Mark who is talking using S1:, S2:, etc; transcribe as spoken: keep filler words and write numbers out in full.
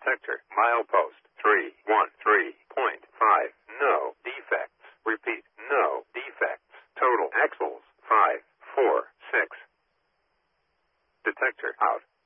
S1: Detector, milepost, three one three point five. No defects. Repeat, no defects. Total axles, five four six. Detector, out.